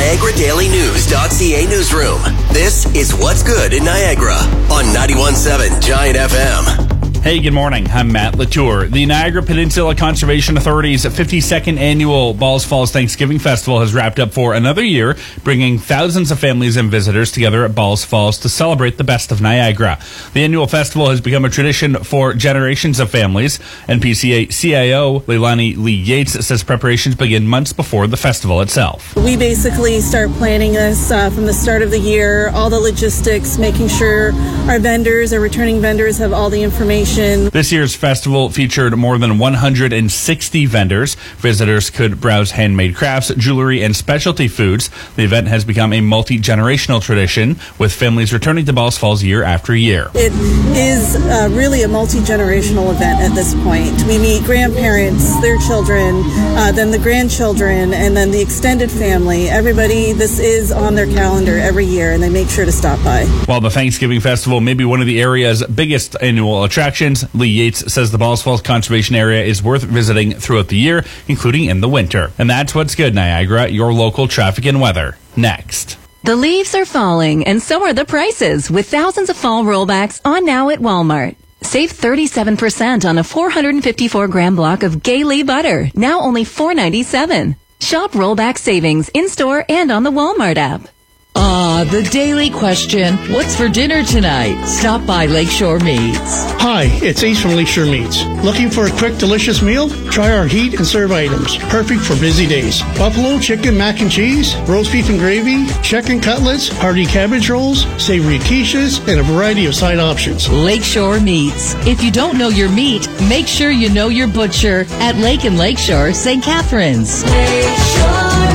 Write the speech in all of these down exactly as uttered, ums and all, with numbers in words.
Niagara Daily News dot C A newsroom. This is What's Good in Niagara on ninety-one point seven Giant F M. Hey, good morning. I'm Matt Latour. The Niagara Peninsula Conservation Authority's fifty-second annual Balls Falls Thanksgiving Festival has wrapped up for another year, bringing thousands of families and visitors together at Balls Falls to celebrate the best of Niagara. The annual festival has become a tradition for generations of families. N P C A C I O Leilani Lee Yates says preparations begin months before the festival itself. We basically start planning this uh, from the start of the year, all the logistics, making sure our vendors, our returning vendors have all the information. This year's festival featured more than one hundred sixty vendors. Visitors could browse handmade crafts, jewelry, and specialty foods. The event has become a multi-generational tradition, with families returning to Balls Falls year after year. It is uh, really a multi-generational event at this point. We meet grandparents, their children, uh, then the grandchildren, and then the extended family. Everybody, this is on their calendar every year, and they make sure to stop by. While the Thanksgiving Festival may be one of the area's biggest annual attractions, Lee Yates says the Balls Falls Conservation Area is worth visiting throughout the year, including in the winter. And that's What's Good, Niagara, your local traffic and weather. Next. The leaves are falling, and so are the prices, with thousands of fall rollbacks on now at Walmart. Save thirty-seven percent on a four hundred fifty-four gram block of Gailey butter, now only four dollars and ninety-seven cents. Shop rollback savings in-store and on the Walmart app. Ah, the daily question, what's for dinner tonight? Stop by Lakeshore Meats. Hi, it's Ace from Lakeshore Meats. Looking for a quick, delicious meal? Try our heat and serve items. Perfect for busy days. Buffalo, chicken, mac and cheese, roast beef and gravy, chicken cutlets, hearty cabbage rolls, savory quiches, and a variety of side options. Lakeshore Meats. If you don't know your meat, make sure you know your butcher at Lake and Lakeshore, Saint Catharines. Lakeshore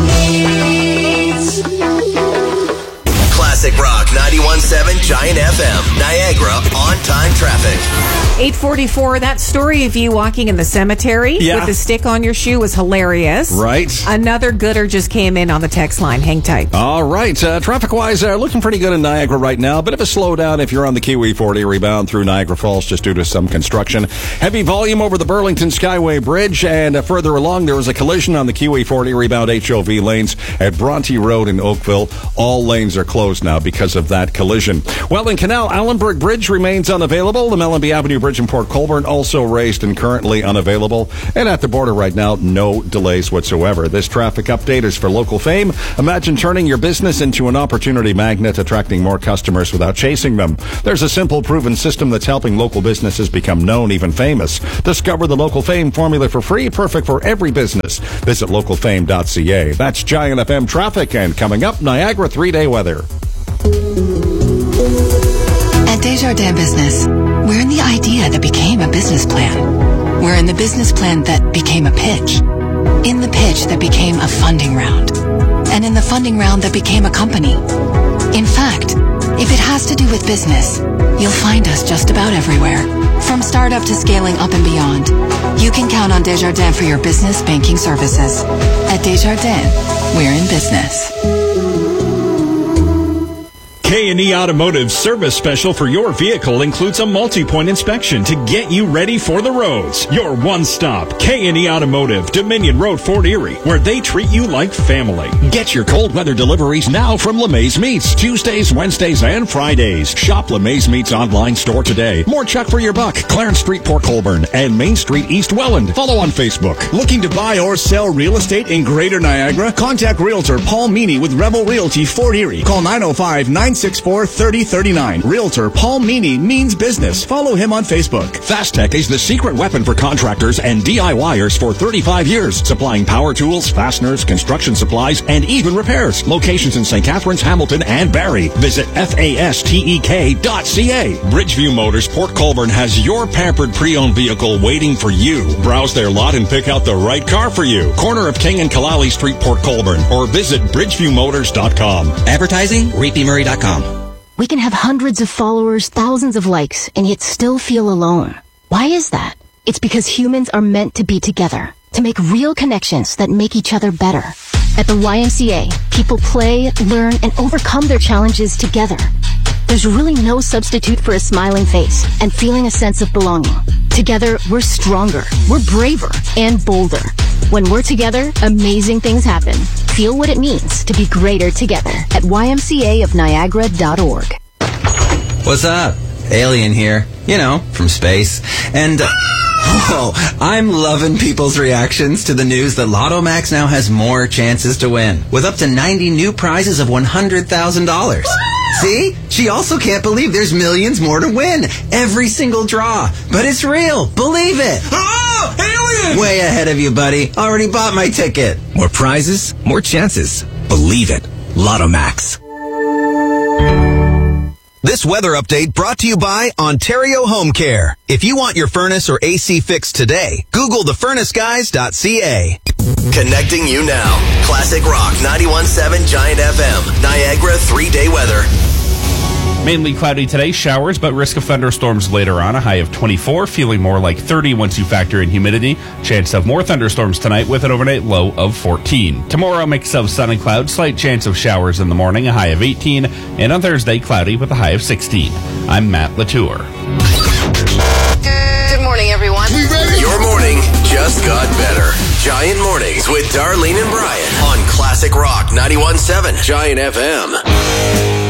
Meats. Classic Rock ninety-one point seven Giant F M, Niagara on-time traffic. eight forty-four, that story of you walking in the cemetery yeah. with the stick on your shoe was hilarious. Right. Another gooder just came in on the text line. Hang tight. All right. Uh, traffic-wise, uh, looking pretty good in Niagara right now. Bit of a slowdown if you're on the Kiwi forty rebound through Niagara Falls just due to some construction. Heavy volume over the Burlington Skyway Bridge, and uh, further along there was a collision on the Kiwi forty rebound H O V lanes at Bronte Road in Oakville. All lanes are closed now because of that collision. Well, in Canal, Allenberg Bridge remains unavailable. The Mellenby Avenue Bridge in Port Colborne also raised and currently unavailable. And at the border right now, no delays whatsoever. This traffic update is for Local Fame. Imagine turning your business into an opportunity magnet, attracting more customers without chasing them. There's a simple, proven system that's helping local businesses become known, even famous. Discover the Local Fame formula for free, perfect for every business. Visit local fame dot c a. That's Giant F M traffic, and coming up, Niagara three-day weather. At Desjardins Business, we're in the idea that became a business plan. We're in the business plan that became a pitch. In the pitch that became a funding round. And in the funding round that became a company. In fact, if it has to do with business, you'll find us just about everywhere. From startup to scaling up and beyond, you can count on Desjardins for your business banking services. At Desjardins, we're in business. K and E Automotive service special for your vehicle includes a multi-point inspection to get you ready for the roads. Your one-stop K and E Automotive, Dominion Road, Fort Erie, where they treat you like family. Get your cold weather deliveries now from LeMay's Meats, Tuesdays, Wednesdays, and Fridays. Shop LeMay's Meats online store today. More chuck for your buck. Clarence Street, Port Colborne, and Main Street, East Welland. Follow on Facebook. Looking to buy or sell real estate in Greater Niagara? Contact Realtor Paul Meany with Rebel Realty, Fort Erie. Call nine oh five, nine six four, three oh three nine. Realtor Paul Meany means business. Follow him on Facebook. Fastech is the secret weapon for contractors and DIYers for thirty-five years, supplying power tools, fasteners, construction supplies, and even repairs. Locations in Saint Catharines, Hamilton, and Barrie. Visit fastek dot c a. Bridgeview Motors Port Colborne has your pampered pre-owned vehicle waiting for you. Browse their lot and pick out the right car for you. Corner of King and Kalali Street, Port Colborne, or visit bridgeview motors dot com. Advertising, reed p murray dot com. We can have hundreds of followers, thousands of likes, and yet still feel alone. Why is that? It's because humans are meant to be together, to make real connections that make each other better. At the Y M C A, people play, learn, and overcome their challenges together. There's really no substitute for a smiling face and feeling a sense of belonging. Together, we're stronger, we're braver, and bolder. When we're together, amazing things happen. Feel what it means to be greater together at Y M C A of Niagara dot org. What's up? Alien here. You know, from space. And, uh, oh, I'm loving people's reactions to the news that Lotto Max now has more chances to win, with up to ninety new prizes of one hundred thousand dollars. See? She also can't believe there's millions more to win. Every single draw. But it's real. Believe it. Oh, alien! Way ahead of you, buddy. Already bought my ticket. More prizes, more chances. Believe it. Lotto Max. This weather update brought to you by Ontario Home Care. If you want your furnace or A C fixed today, Google the furnace guys dot c a. Connecting you now. Classic Rock ninety-one point seven Giant F M. Niagara three-day weather. Mainly cloudy today, showers, but risk of thunderstorms later on. A high of twenty-four, feeling more like thirty once you factor in humidity. Chance of more thunderstorms tonight with an overnight low of fourteen. Tomorrow, mix of sun and cloud, slight chance of showers in the morning, a high of eighteen. And on Thursday, cloudy with a high of sixteen. I'm Matt Latour. Good morning, everyone. We ready? Your morning just got better. Giant Mornings with Darlene and Brian on Classic Rock ninety-one point seven Giant F M.